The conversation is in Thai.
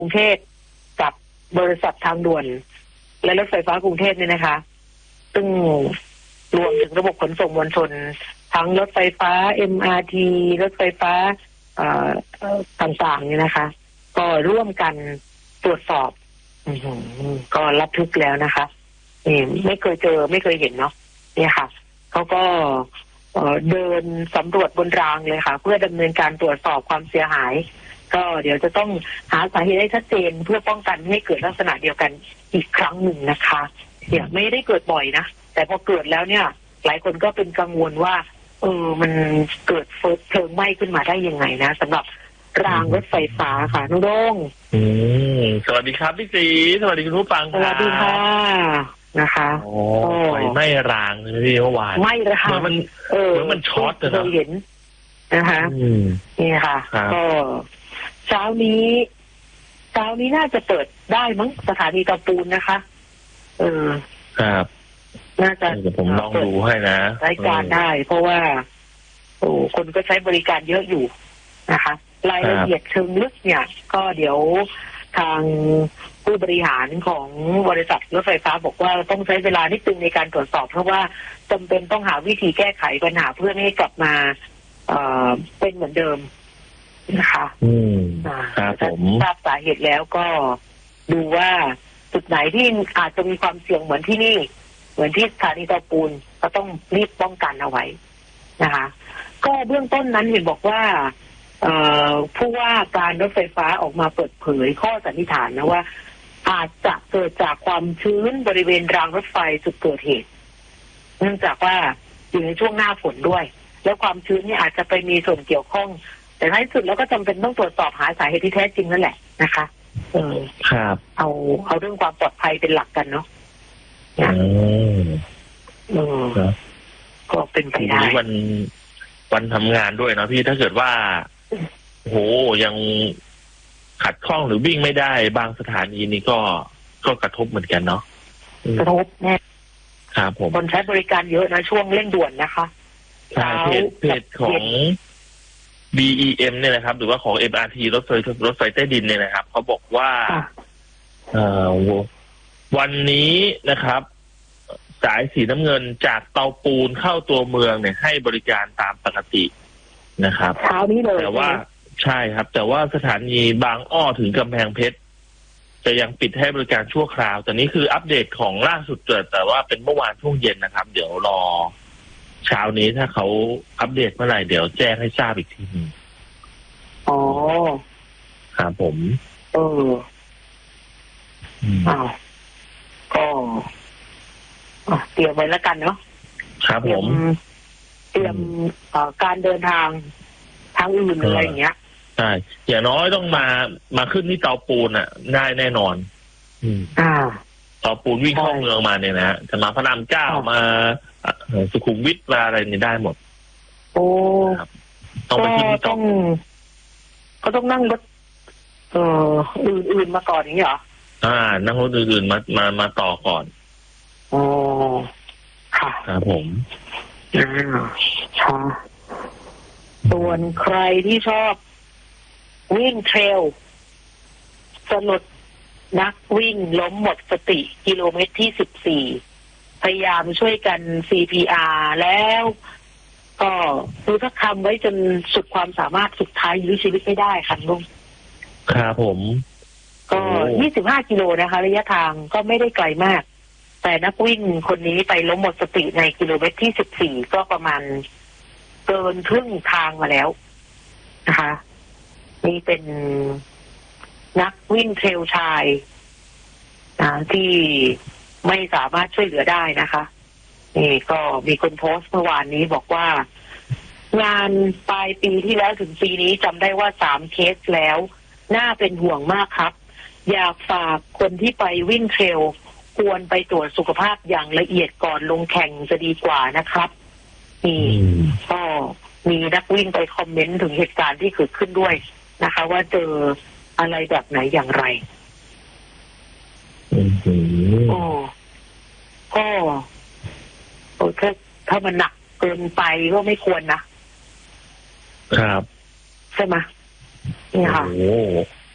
รุงเทพกับบริษัททางด่วนและรถไฟฟ้ากรุงเทพเนี่ยนะคะซึ่งรวมถึงระบบขนส่งมวลชนทั้งรถไฟฟ้า MRT รถไฟฟ้าต่างๆเนี่ยนะคะก็ร่วมกันตรวจสอบก็ระทึกแล้วนะคะไม่เคยเจอไม่เคยเห็นเนาะเนี่ยค่ะเขาก็เดินสำรวจบนรางเลยค่ะเพื่อดำเนินการตรวจสอบความเสียหายก็เดี๋ยวจะต้องหาสาเหตุให้ชัดเจนเพื่อป้องกันไม่ให้เกิดลักษณะเดียวกันอีกครั้งหนึ่งนะคะเนี่ยไม่ได้เกิดบ่อยนะแต่พอเกิดแล้วเนี่ยหลายคนก็เป็นกังวลว่ามันเกิดเพลิงไหม้ขึ้นมาได้ยังไงนะสำหรับรางรถไฟฟ้าค่ะนุด้งสวัสดีครับพี่ศรีสวัสดีคุณผู้ฟังครับสวัสดีค่ะนะคะไฟไหม้รางเลยพี่เมื่อวานไหม้รางเหมือนมันช็อตเราเห็นนะคะนี่ค่ะก็เช้านี้น่าจะเปิดได้มั้งสถานีเตาปูนนะคะครับน่าจะผมลองดูให้นะรายการได้เพราะว่าคนก็ใช้บริการเยอะอยู่นะคะรายละเอียดเชิงลึกเนี่ยก็เดี๋ยวทางผู้บริหารของบริษัทรถไฟฟ้าบอกว่าต้องใช้เวลานิดนึงในการตรวจสอบเพราะว่าจำเป็นต้องหาวิธีแก้ไขปัญหาเพื่อไม่ให้กลับมาเป็นเหมือนเดิมนะคะครับผมทราบสาเหตุแล้วก็ดูว่าจุดไหนที่อาจจะมีความเสี่ยงเหมือนที่นี่เหมือนที่สถานีเตาปูนก็ต้องรีบป้องกันเอาไว้นะคะก็เบื้องต้นนั้นเห็นบอกว่าผู้ว่าการรถไฟฟ้าออกมาเปิดเผยข้อสันนิษฐานนะว่าอาจจะเกิดจากความชื้นบริเวณรางรถไฟจุดเกิดเหตุเนื่องจากว่าอยู่ในช่วงหน้าฝนด้วยแล้วความชื้นนี่อาจจะไปมีส่วนเกี่ยวข้องแต่ท้ายสุดแล้วก็จำเป็นต้องตรวจสอบหาสาเหตุที่แท้จริงนั่นแหละนะคะครับเอาเรื่องความปลอดภัยเป็นหลักกันเนาะก็เป็นไปได้วันทำงานด้วยเนาะพี่ถ้าเกิดว่าโหยังขัดข้องหรือวิ่งไม่ได้บางสถานีนี้ก็กระทบเหมือนกันเนาะกระทบแน่ครับผมคนใช้บริการเยอะนะช่วงเร่งด่วนนะคะใช่เพจของ BEM เนี่ยนะครับหรือว่าของ MRT รถไฟใต้ดินเนี่ยนะครับเขาบอกว่าวันนี้นะครับสายสีน้ำเงินจากเตาปูนเข้าตัวเมืองเนี่ยให้บริการตามปกตินะครับเช้านี้เลยแต่ว่าใช่ครับแต่ว่าสถานีบางอ้อถึงกำแพงเพชรจะยังปิดให้บริการชั่วคราวแต่นี้คืออัปเดตของล่าสุดเกิดแต่ว่าเป็นเมื่อวานช่วงเย็นนะครับเดี๋ยวรอเช้านี้ถ้าเขาอัปเดตเมื่อไหร่เดี๋ยวแจ้งให้ทราบอีกทีนึงอ๋อครับผมก็เตรียมไว้แล้วกันเนาะครับผมเตรียมการเดินทางทางอื่นอะไรอย่างเงี้ยใช่อย่างน้อยต้องมาขึ้นที่เตาปูนอ่ะได้แน่นอนเตาปูนวิ่งเข้าเมืองมาเนี่ยนะจะมาพระรามเก้ามาสุขุมวิทมาอะไรนี่ได้หมดโอ้ต้องไปขึ้นที่เตาก็ต้องนั่งรถอื่นมาก่อนอย่างนี้เหรอนั่งรถอื่นๆมาต่อก่อนอ๋อค่ะครับผมค่ะส่วนใครที่ชอบวิ่งเทรลสลดนักวิ่งล้มหมดสติกิโลเมตรที่14พยายามช่วยกัน CPR แล้วก็ดูทักคำไว้จนสุดความสามารถสุดท้ายยื้อชีวิตไม่ได้ค่ะลุงครับผมก็25กิโลนะคะระยะทางก็ไม่ได้ไกลมากแต่นักวิ่งคนนี้ไปล้มหมดสติในกิโลเมตรที่14ก็ประมาณเกินครึ่งทางมาแล้วนะคะนี่เป็นนักวิ่งเทรลชายที่ไม่สามารถช่วยเหลือได้นะคะนี่ก็มีคนโพสต์เมื่อวานนี้บอกว่างานปลายปีที่แล้วถึงปีนี้จำได้ว่า3เคสแล้วน่าเป็นห่วงมากครับอยากฝากคนที่ไปวิ่งเทรลควรไปตรวจสุขภาพอย่างละเอียดก่อนลงแข่งจะดีกว่านะครับนี่ก็มีนักวิ่งไปคอมเมนต์ถึงเหตุการณ์ที่เกิดขึ้นด้วยนะคะว่าเจออะไรแบบไหนอย่างไรก็ถ้ามันหนักเกินไปก็ไม่ควรนะครับใช่ไหมนี่ค่ะ